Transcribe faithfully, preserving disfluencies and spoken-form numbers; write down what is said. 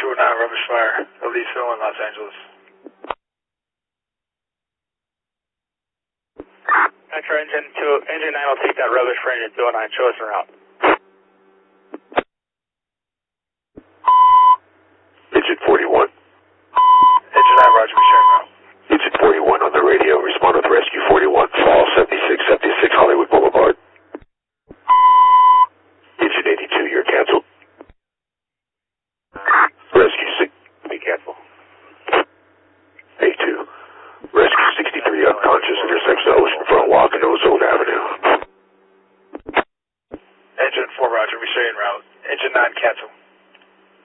Short nine, rubbish fire, Elise Hill in Los Angeles. Metro engine two, engine nine will take that rubbish for engine two oh nine, show us en route. Engine forty-one. Engine nine, roger, we sharing route. Engine forty-one on the radio, respond with rescue forty-one, fall seventy-six seventy-six Hollywood Boulevard. Engine eighty-two, you're canceled. Rescue six, be cancel. A two, rescue sixty-three unconscious, intersection Ocean Front Walk and Ozone Avenue.